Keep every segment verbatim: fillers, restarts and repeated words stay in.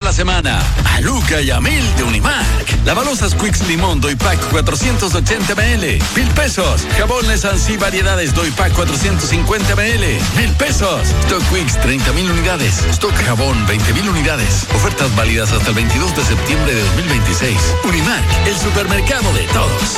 la semana a Luca y a Mil de Unimark. Lavalosas Quicks Limón Doy Pack cuatrocientos ochenta mililitros. Mil pesos. Jabón Lesansi Variedades Doy Pack cuatrocientos cincuenta mililitros. Mil pesos. Stock Quicks treinta mil unidades. Stock Jabón veinte mil unidades. Ofertas válidas hasta el veintidós de septiembre de dos mil veintiséis. Unimark, el supermercado de todos.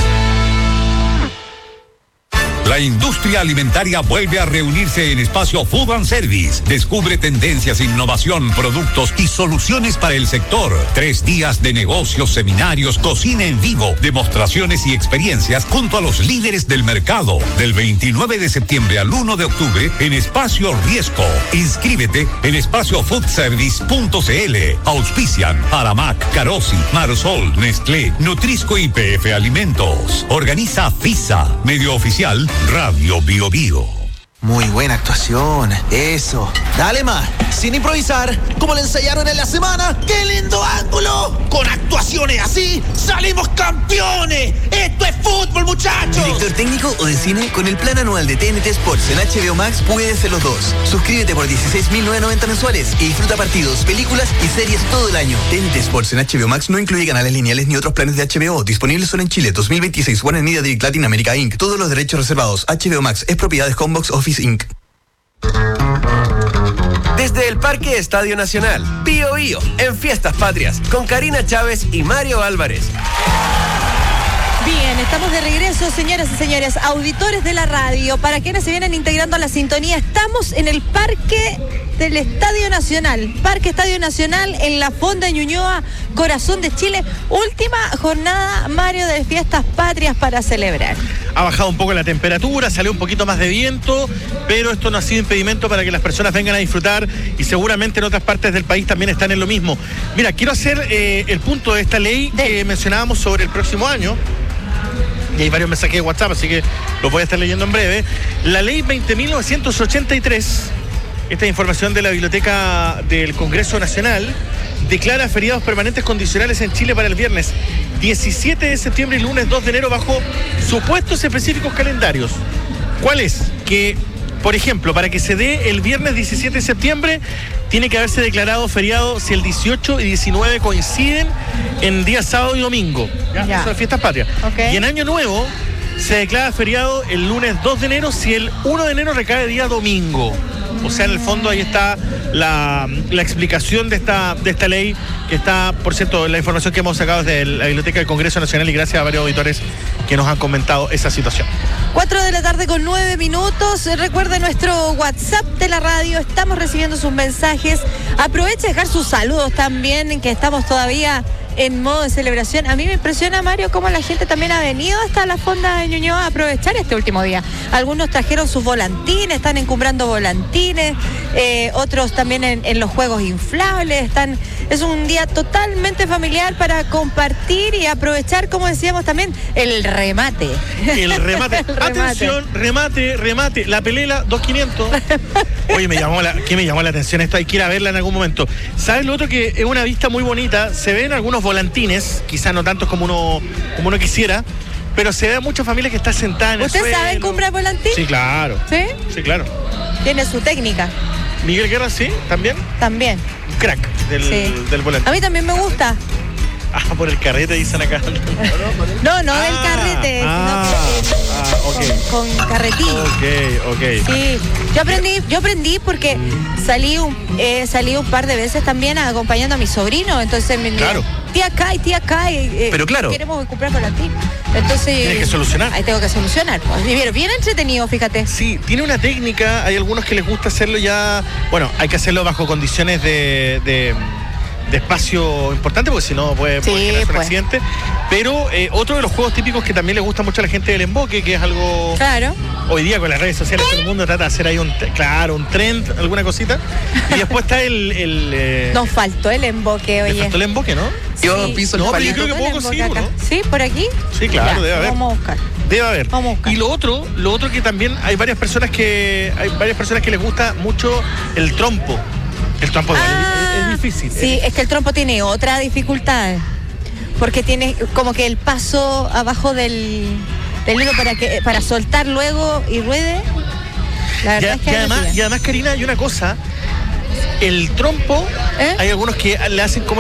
La industria alimentaria vuelve a reunirse en Espacio Food and Service. Descubre tendencias, innovación, productos y soluciones para el sector. Tres días de negocios, seminarios, cocina en vivo, demostraciones y experiencias junto a los líderes del mercado. Del veintinueve de septiembre al uno de octubre en Espacio Riesco. Inscríbete en espacio food service punto c l. Auspician Aramac, Carosi, Marsol, Nestlé, Nutrisco y P F Alimentos. Organiza FISA, medio oficial Radio Bio Bio. Muy buena actuación, eso. Dale más, sin improvisar, como le ensayaron en la semana. ¡Qué lindo ángulo! Con actuaciones así, ¡salimos campeones! ¡Esto es fútbol, muchachos! ¿Director técnico o de cine? Con el plan anual de T N T Sports en H B O Max puedes ser los dos. Suscríbete por dieciséis mil novecientos noventa mensuales y disfruta partidos, películas y series todo el año. T N T Sports en H B O Max no incluye canales lineales ni otros planes de H B O. Disponibles solo en Chile. dos mil veintiséis. Warner Media Direct Latin America incorporated. Todos los derechos reservados. H B O Max es propiedad de Homebox Office incorporated. Desde el Parque Estadio Nacional, Bio Bio, en Fiestas Patrias, con Karina Chávez y Mario Álvarez. Bien, estamos de regreso, señoras y señores, auditores de la radio. Para quienes se vienen integrando a la sintonía, estamos en el Parque del Estadio Nacional. Parque Estadio Nacional en la Fonda de Ñuñoa, corazón de Chile. Última jornada, Mario, de Fiestas Patrias para celebrar. Ha bajado un poco la temperatura, salió un poquito más de viento, pero esto no ha sido impedimento para que las personas vengan a disfrutar y seguramente en otras partes del país también están en lo mismo. Mira, quiero hacer eh, el punto de esta ley de... que mencionábamos sobre el próximo año. Y hay varios mensajes de WhatsApp, así que los voy a estar leyendo en breve. La ley veinte mil novecientos ochenta y tres, esta información de la Biblioteca del Congreso Nacional, declara feriados permanentes condicionales en Chile para el viernes diecisiete de septiembre y lunes dos de enero bajo supuestos específicos calendarios. ¿Cuál es? Que, por ejemplo, para que se dé el viernes diecisiete de septiembre, tiene que haberse declarado feriado si el dieciocho y diecinueve coinciden en día sábado y domingo. ¿Ya? Ya. Eso es Fiestas Patrias. Okay. Y en Año Nuevo se declara feriado el lunes dos de enero si el uno de enero recae día domingo. O sea, en el fondo ahí está la, la explicación de esta, de esta ley, que está, por cierto, la información que hemos sacado desde la Biblioteca del Congreso Nacional, y gracias a varios auditores que nos han comentado esa situación. cuatro de la tarde con nueve minutos. Recuerde nuestro WhatsApp de la radio. Estamos recibiendo sus mensajes. Aproveche a dejar sus saludos también, que estamos todavía en modo de celebración. A mí me impresiona, Mario, cómo la gente también ha venido hasta la Fonda de Ñuñoa a aprovechar este último día. Algunos trajeron sus volantines, están encumbrando volantines, eh, otros también en, en los juegos inflables. Están, es un día totalmente familiar para compartir y aprovechar, como decíamos también, el remate. El remate. El remate. Atención, remate, remate. La pelela, dos mil quinientos. Oye, me llamó la, ¿qué me llamó la atención esto? Hay que ir a verla en algún momento. ¿Sabes lo otro? Que es una vista muy bonita. Se ven algunos volantines, quizás no tantos como uno, como uno quisiera, pero se ve a muchas familias que están sentadas en el suelo. ¿Usted sabe comprar volantín? Sí, claro. ¿Sí? Sí, claro. Tiene su técnica. Miguel Guerra, sí, también. También. Un crack del, Sí. del volantín. A mí también me gusta. Ah, por el carrete dicen acá. No, no Ah, del carrete, ah, sino que, ah, ok. con, con carretín. Ok, ok. Sí, yo aprendí, yo aprendí porque salí un, eh, salí un par de veces también acompañando a mi sobrino, entonces me Claro. tía acá y tía acá, y, eh, Pero claro. queremos comprar volantín. Entonces Tienes que solucionar. Ahí tengo que solucionar. Pues. Y bien, bien entretenido, fíjate. Sí, tiene una técnica, hay algunos que les gusta hacerlo ya, bueno, hay que hacerlo bajo condiciones de, de, de espacio importante, porque si no puede, puede Sí, generarse un pues. accidente. Pero eh, otro de los juegos típicos que también le gusta mucho a la gente del emboque, que es algo... Claro. Hoy día con las redes sociales todo el mundo trata de hacer ahí un, claro, un trend, alguna cosita. Y después está el... el eh, Nos faltó el emboque, le oye. faltó el emboque, ¿no? Yo Sí. piso el No, pero yo palito. creo que El puedo emboque conseguirlo, acá. ¿no? ¿Sí? ¿Por aquí? Sí, claro, Ya, debe haber. Vamos a buscar. Debe haber. Vamos a buscar. Y lo otro, lo otro que también hay varias personas que hay varias personas que les gusta mucho el trompo. El trompo igual Ah, es, es difícil. Sí, es que el trompo tiene otra dificultad. Porque tiene como que el paso abajo del, del hilo para que para soltar luego y ruede. La verdad Ya- es que y, hay además, metida. y además, Karina, hay una cosa. El trompo, ¿Eh? hay algunos que le hacen como